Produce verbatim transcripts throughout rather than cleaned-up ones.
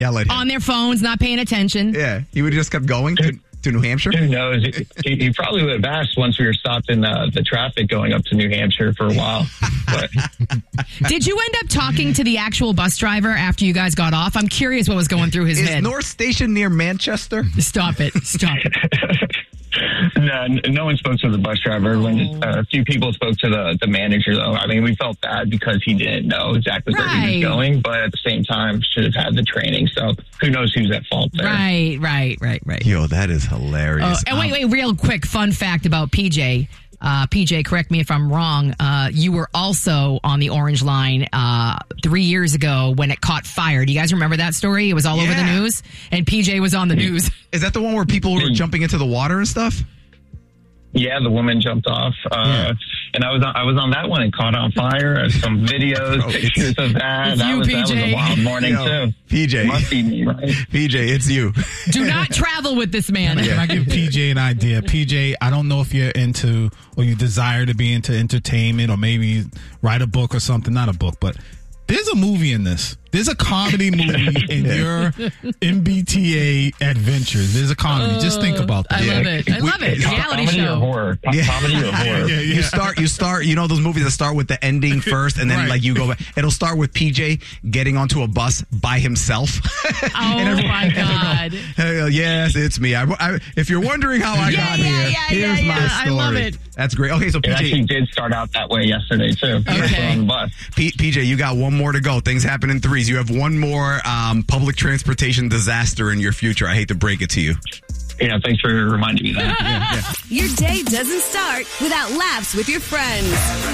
Yeah, let him. On their phones, not paying attention. Yeah, he would have just kept going to, to New Hampshire. Who knows? He, he probably would have asked once we were stopped in uh, the traffic going up to New Hampshire for a while. But Did you end up talking to the actual bus driver after you guys got off? I'm curious what was going through his Is head. North Station near Manchester? Stop it. Stop it. no, no one spoke to the bus driver. When uh, a few people spoke to the, the manager, though. I mean, we felt bad because he didn't know exactly where Right. he was going, but at the same time, should have had the training. So who knows who's at fault there? Right, right, right, right. Yo, that is hilarious. Oh, and wait, Um, wait, real quick fun fact about P J. Uh, P J, correct me if I'm wrong. Uh, you were also on the Orange Line uh, three years ago when it caught fire. Do you guys remember that story? It was all over the Yeah. news, and P J was on the news. Is that the one where people were jumping into the water and stuff? Yeah, the woman jumped off, uh, Yeah. and I was on, I was on that one and caught on fire. Some videos, Bro, pictures of that. it's That you, was, that was P J. a wild morning Yo, too. P J. Must be me, right? P J, it's you. Do not travel with this man. Can I give P J an idea? P J, I don't know if you're into or you desire to be into entertainment or maybe write a book or something. Not a book, but there's a movie in this. There's a comedy movie in your M B T A adventures. There's a comedy. Just think about that. I love Yeah. it. I love it. We- Reality Comedy or show. horror? Co- Yeah. Comedy or horror? Yeah, yeah. You start, you start, you know those movies that start with the ending first and then Right. like you go back. It'll start with P J getting onto a bus by himself. Oh, my God. Hey, uh, yes, it's me. I, I, if you're wondering how I Yeah, got yeah, here, yeah, here's yeah, my yeah. story. I love it. That's great. Okay, so It actually P J, did start out that way yesterday too. Okay. On the bus. P, PJ, you got one more to go. Things happen in threes. You have one more um, public transportation disaster in your future. I hate to break it to you. Yeah, thanks for reminding me that. Your day doesn't start without laughs with your friends.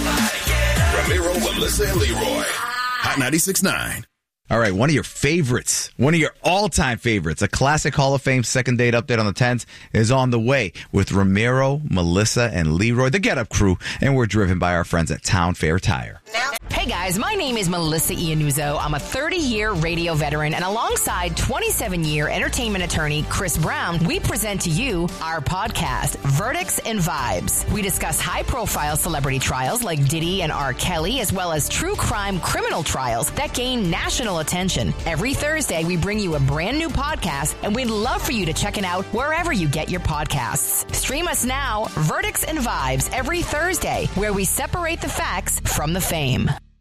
Ramiro, Melissa, and Leroy. Hot ninety-six point nine. All right, one of your favorites, one of your all-time favorites, a classic Hall of Fame second date update on the tens is on the way with Ramiro, Melissa, and Leroy, the Get Up Crew, and we're driven by our friends at Town Fair Tire. Hey guys, my name is Melissa Iannuzzo. I'm a thirty-year radio veteran, and alongside twenty-seven-year entertainment attorney Chris Brown, we present to you our podcast, Verdicts and Vibes. We discuss high-profile celebrity trials like Diddy and R. Kelly, as well as true crime criminal trials that gain national attention. Every Thursday, we bring you a brand new podcast, and we'd love for you to check it out wherever you get your podcasts. Stream us now, Verdicts and Vibes, every Thursday, where we separate the facts from the fame.